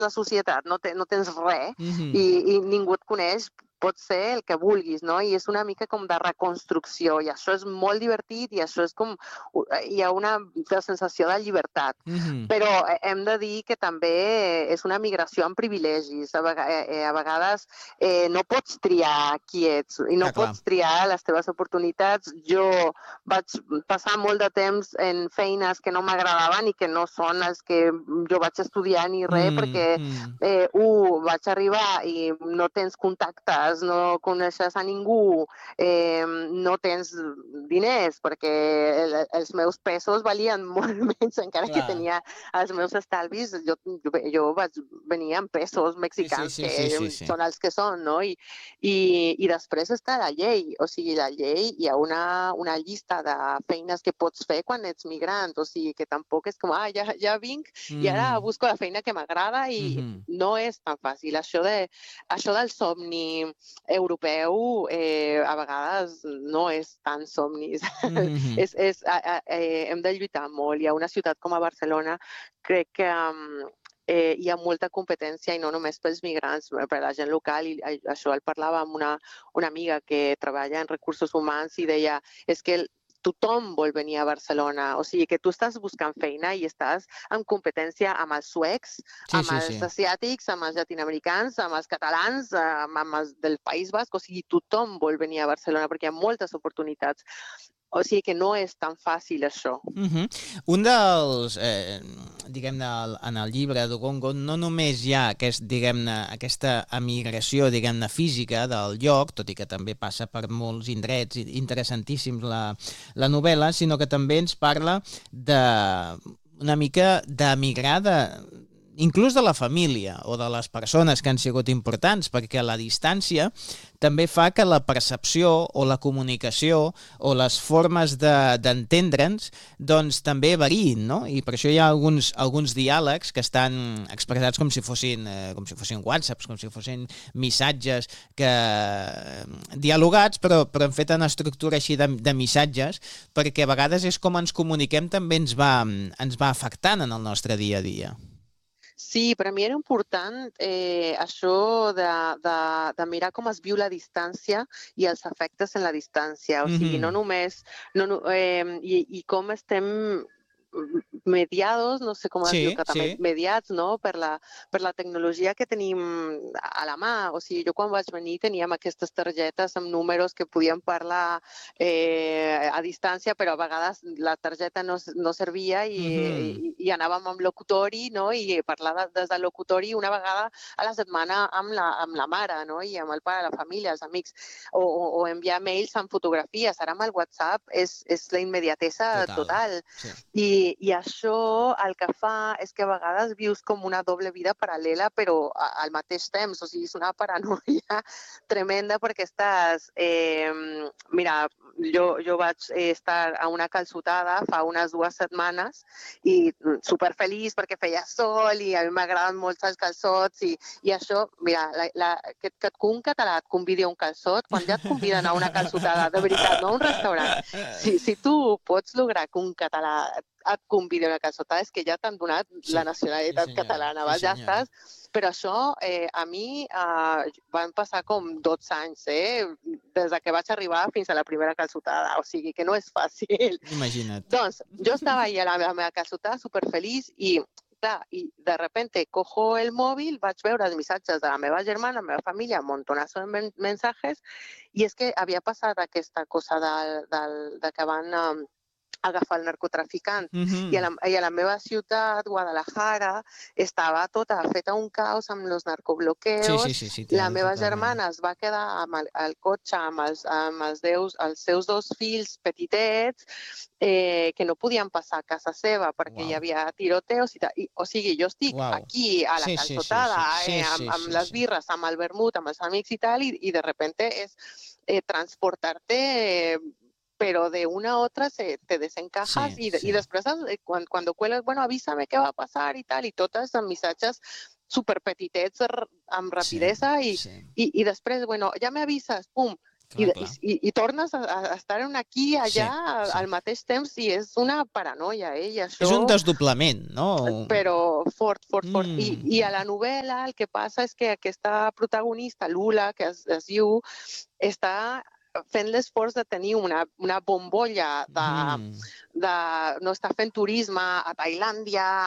la societat, no tens res Mhm. i ningú et coneix, pots ser el que vulguis, no? I és una mica com de reconstrucció, i això és molt divertit, i això és com... Hi ha una sensació de llibertat. Mhm. Però hem de dir que també és una migració amb privilegis. A vegades no pots triar qui ets i no Clar. pots triar les teves oportunitats. Jo vaig passar molt de temps en feines que no m'agradaven i que no són les que jo vaig estudiar ni res, perquè vaig arribar i no tens contactes, no coneixes a ningú, no tens diners, perquè els meus pesos valien molt menys, encara que tenia els meus estalvis. Jo vaig venir amb pesos mexicans, que són els que són, no? I després està la llei. O sigui, la llei, hi ha una llista de feines que pots fer quan ets migrant. O sigui, que tampoc és com, ja vinc i ara busco la feina que m'agrada, i no és tan fàcil. Això del somni europeu a vegades no és tan somni. Hem de lluitar molt. Hi ha una ciutat com a Barcelona, crec que hi ha molta competència, i no només pels migrants, per la gent local, i això el parlava amb una amiga que treballa en recursos humans i deia, és que tothom vol venir a Barcelona, o sigui que tu estàs buscant feina i estàs en competència amb els suecs, amb els asiàtics, amb els llatinoamericans, amb els catalans, amb els del País Basc, o sigui, tothom vol venir a Barcelona perquè hi ha moltes oportunitats. O sigui que no és tan fàcil això. Un dels, diguem-ne, en el llibre d'Ogongo no només hi ha aquesta emigració, diguem-ne, física del lloc, tot i que també passa per molts indrets interessantíssims la novel·la, sinó que també ens parla una mica d'emigrar inclús de la família o de les persones que han sigut importants, perquè la distància també fa que la percepció o la comunicació o les formes d'entendre'ns doncs també variïn, no? I per això hi ha alguns diàlegs que estan expressats com si fossin whatsapps, com si fossin missatges dialogats, però en fet en estructura així de missatges, perquè a vegades és com ens comuniquem també ens va afectant en el nostre dia a dia. Sí, per a mi era important això de mirar com es viu la distància i els efectes en la distància. O sigui, no només... I com estem mediados, no sé com es diu, mediats, no? Per la tecnologia que tenim a la mà. O sigui, jo quan vaig venir teníem aquestes targetes amb números que podíem parlar a distància, però a vegades la targeta no servia i anàvem amb locutori, no? I parlar des del locutori una vegada a la setmana amb la mare, no? I amb el pare, la família, els amics, o enviar mails amb fotografies. Ara amb el WhatsApp és la immediatesa total. I això el que fa és que a vegades vius com una doble vida paral·lela, però al mateix temps. O sigui, és una paranoia tremenda perquè estàs... Mira, jo vaig estar a una calçotada fa unes 2 setmanes i superfeliç perquè feia sol i a mi m'agraden molt els calçots i això, mira, que un català et convidi a un calçot, quan ja et conviden a una calçotada, de veritat, no a un restaurant, si tu pots lograr que un català et convidi a una calçotada, és que ja t'han donat la nacionalitat catalana, ja estàs. Però això a mi van passar com 12 anys, des que vaig arribar fins a la primera calçotada, o sigui que no és fàcil. Imagina't. Doncs jo estava ahí a la meva calçotada superfeliç i clar, i de repente cojo el mòbil, vaig veure els missatges de la meva germana, la meva família, un montonazo de mensajes, i és que havia passat aquesta cosa de que van agafar el narcotraficant. I a la meva ciutat, Guadalajara, estava tota feta un caos amb els narcobloqueos. La meva germana es va quedar amb el cotxe amb els seus 2 fills petitets que no podien passar a casa seva perquè hi havia tiroteos. O sigui, jo estic aquí a la calçotada amb les birres, amb el vermut, amb els amics i tal, i de repente és transportar-te pero de una a otra te desencajas y después cuando cuelgas, bueno, avísame qué va a pasar y tal, y totes amb missatges superpetitets amb rapidesa i després, bueno, ja m'avises, pum, I tornes a estar aquí, allà, al mateix temps, i és una paranoia, i això... És un desdoblament, no? Però fort. I a la novel·la el que passa és que aquesta protagonista, Lula, que es diu, està fent l'esforç de tenir una bombolla no està fent turisme a Tailàndia,